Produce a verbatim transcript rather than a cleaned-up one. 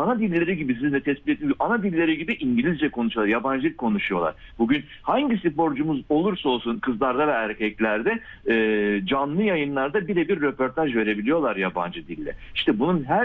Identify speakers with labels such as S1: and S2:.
S1: ana dilleri gibi, sizin de tespit ettiğiniz gibi ana dilleri gibi İngilizce konuşuyorlar, yabancı dil konuşuyorlar. Bugün hangi sporcumuz olursa olsun, kızlarda ve erkeklerde e, canlı yayınlarda birebir röportaj verebiliyorlar yabancı dille. İşte bunun her